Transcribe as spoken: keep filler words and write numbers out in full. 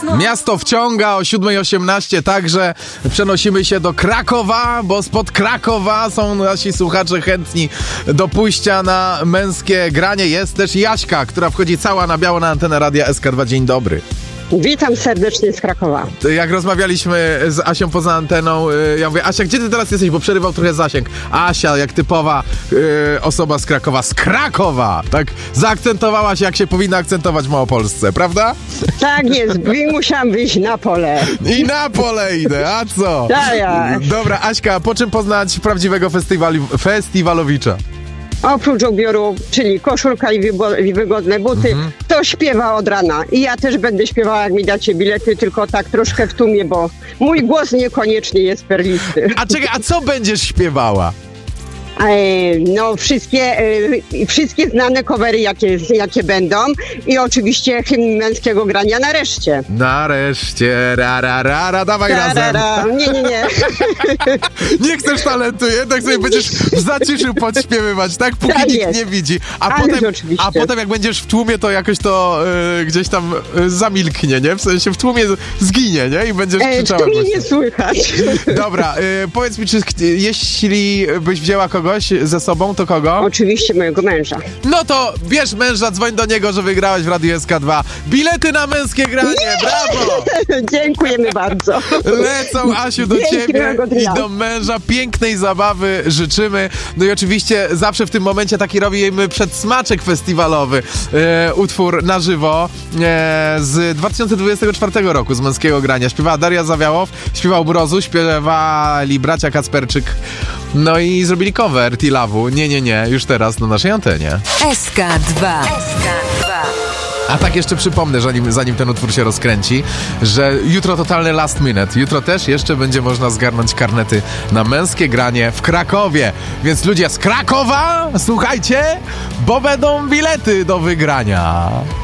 Miasto wciąga o siódma osiemnaście, także przenosimy się do Krakowa, bo spod Krakowa są nasi słuchacze chętni do pójścia na męskie granie. Jest też Jaśka, która wchodzi cała na biało na antenę Radia S K dwa. Dzień dobry. Witam serdecznie z Krakowa. Jak rozmawialiśmy z Asią poza anteną, ja mówię, Asia, gdzie ty teraz jesteś, bo przerywał trochę zasięg. Asia, jak typowa y, osoba z Krakowa, z Krakowa, tak zaakcentowałaś, jak się powinna akcentować w Małopolsce, prawda? Tak jest, i musiałam wyjść na pole. I na pole idę, a co? Tak, ja. Dobra, Aśka, po czym poznać prawdziwego festiwali, festiwalowicza? Oprócz ubioru, czyli koszulka i, wybo- i wygodne buty, mhm. to śpiewa od rana. I ja też będę śpiewała, jak mi dacie bilety, tylko tak troszkę w tłumie, bo mój głos niekoniecznie jest perlisty. A czekaj, a co będziesz śpiewała? No, wszystkie, wszystkie znane covery, jakie, jakie będą i oczywiście hymn męskiego grania nareszcie. Nareszcie, ra, ra, ra, ra, dawaj ra, razem. Ra, ra. Nie, nie, nie. Nie chcesz talentu, jednak sobie będziesz w zaciszu podśpiewywać, tak? Póki tak nikt jest. nie widzi. A Ależ potem, oczywiście. a potem jak będziesz w tłumie, to jakoś to y, gdzieś tam y, zamilknie, nie? W sensie w tłumie zginie, nie? I będziesz E, krzyczała. w tłumie nie słychać. Dobra, y, powiedz mi, czy jeśli byś wzięła kogoś ze sobą, to kogo? Oczywiście mojego męża. No to bierz męża, dzwoń do niego, że wygrałeś w Radiu S K dwa. Bilety na męskie granie, brawo! Dziękujemy bardzo. Lecą, Asiu, do ciebie i do męża. Pięknej zabawy życzymy. No i oczywiście zawsze w tym momencie taki robimy przedsmaczek festiwalowy. E, utwór na żywo e, z dwa tysiące dwudziestego czwartego roku, z męskiego grania. Śpiewała Daria Zawiałow, śpiewał Mrozu, śpiewali bracia Kacperczyk. No i zrobili cover Tilawu. Nie, nie, nie, już teraz na naszej antenie. S K dwa. S K dwa. A tak jeszcze przypomnę, zanim, zanim ten utwór się rozkręci, że jutro totalny last minute. Jutro też jeszcze będzie można zgarnąć karnety na męskie granie w Krakowie. Więc ludzie z Krakowa, słuchajcie, bo będą bilety do wygrania.